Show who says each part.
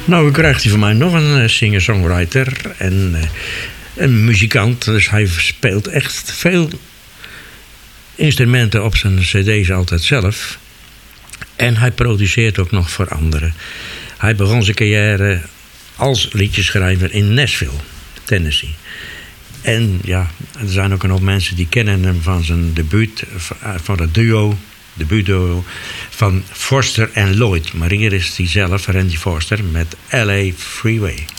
Speaker 1: Nou, u krijgt hij van mij nog een singer-songwriter en een muzikant. Dus hij speelt echt veel instrumenten op zijn cd's altijd zelf. En hij produceert ook nog voor anderen. Hij begon zijn carrière als liedjeschrijver in Nashville, Tennessee. En ja, er zijn ook een hoop mensen die kennen hem van zijn debuut, van het debuutduo van Foster en Lloyd. Maar hier is hij zelf, Randy Foster, met L.A. Freeway.